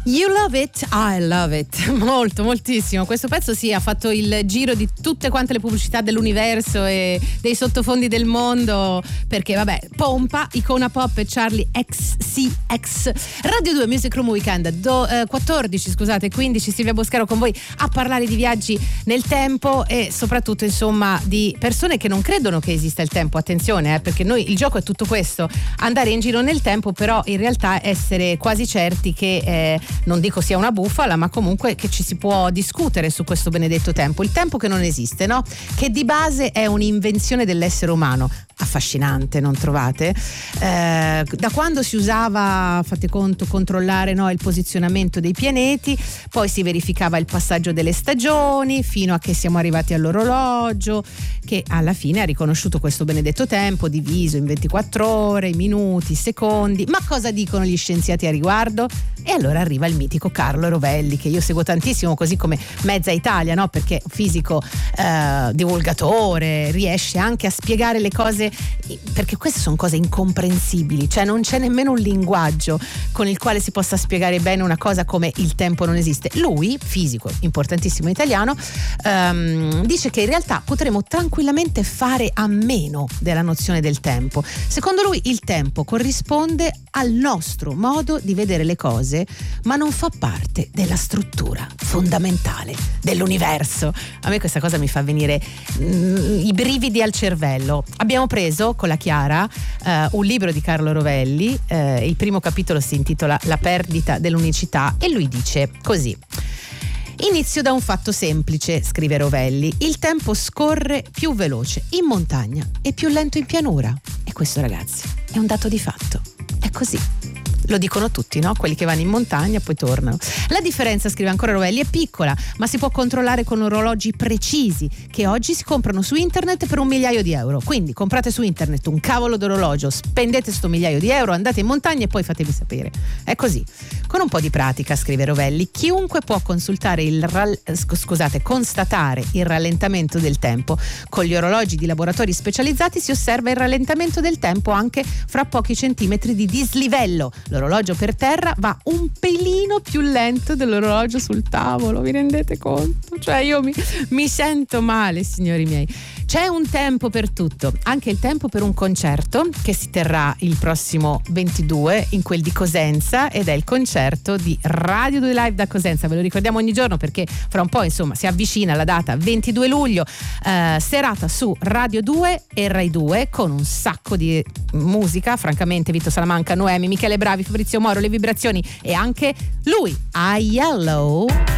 You love it? I love it. Molto, moltissimo. Questo pezzo ha fatto il giro di tutte quante le pubblicità dell'universo e dei sottofondi del mondo, perché vabbè, pompa, icona pop e Charlie XCX. Radio 2 Music Room Weekend 14, scusate, 15, Silvia Boscaro con voi a parlare di viaggi nel tempo e soprattutto insomma di persone che non credono che esista il tempo. Attenzione, perché noi il gioco è tutto questo, andare in giro nel tempo, però in realtà essere quasi certi che non dico sia una bufala, ma comunque che ci si può discutere su questo benedetto tempo, il tempo che non esiste, no? Che di base è un'invenzione dell'essere umano. Affascinante, non trovate? Da quando si usava, fate conto, controllare, no, il posizionamento dei pianeti, poi si verificava il passaggio delle stagioni fino a che siamo arrivati all'orologio, che alla fine ha riconosciuto questo benedetto tempo diviso in 24 ore, minuti, secondi. Ma cosa dicono gli scienziati a riguardo? E allora arriva il mitico Carlo Rovelli, che io seguo tantissimo, così come mezza Italia, no? Perché fisico, divulgatore, riesce anche a spiegare le cose, perché queste sono cose incomprensibili, cioè non c'è nemmeno un linguaggio con il quale si possa spiegare bene una cosa come il tempo non esiste. Lui, fisico importantissimo italiano, dice che in realtà potremo tranquillamente fare a meno della nozione del tempo. Secondo lui il tempo corrisponde al nostro modo di vedere le cose, ma non fa parte della struttura fondamentale dell'universo. A me questa cosa mi fa venire i brividi al cervello. Abbiamo preso con la Chiara un libro di Carlo Rovelli, il primo capitolo si intitola La perdita dell'unicità e lui dice così: inizio da un fatto semplice, scrive Rovelli, il tempo scorre più veloce in montagna e più lento in pianura, e questo, ragazzi, è un dato di fatto, è così. Lo dicono tutti, no? Quelli che vanno in montagna e poi tornano. La differenza, scrive ancora Rovelli, è piccola, ma si può controllare con orologi precisi che oggi si comprano su internet per €1.000.000. Quindi comprate su internet un cavolo d'orologio, spendete sto €1.000.000, andate in montagna e poi fatemi sapere. È così. Con un po' di pratica, scrive Rovelli, chiunque può constatare il rallentamento del tempo. Con gli orologi di laboratori specializzati si osserva il rallentamento del tempo anche fra pochi centimetri di dislivello. L'orologio per terra va un pelino più lento dell'orologio sul tavolo, vi rendete conto? Cioè io mi sento male, signori miei. C'è un tempo per tutto, anche il tempo per un concerto che si terrà il prossimo 22 in quel di Cosenza, ed è il concerto di Radio 2 Live da Cosenza. Ve lo ricordiamo ogni giorno perché fra un po' insomma si avvicina la data, 22 luglio, serata su Radio 2 e Rai 2 con un sacco di musica, francamente Vito Salamanca, Noemi, Michele Bravi, Fabrizio Moro, Le Vibrazioni e anche lui, Aiello.